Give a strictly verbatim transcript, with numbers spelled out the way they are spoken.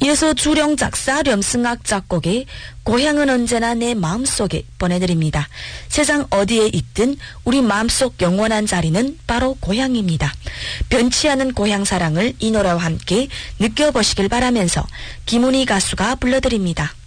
이어서 주령 작사 렴승학 작곡의 고향은 언제나 내 마음속에 보내드립니다. 세상 어디에 있든 우리 마음속 영원한 자리는 바로 고향입니다. 변치 않은 고향 사랑을 이 노래와 함께 느껴보시길 바라면서 김은희 가수가 불러드립니다.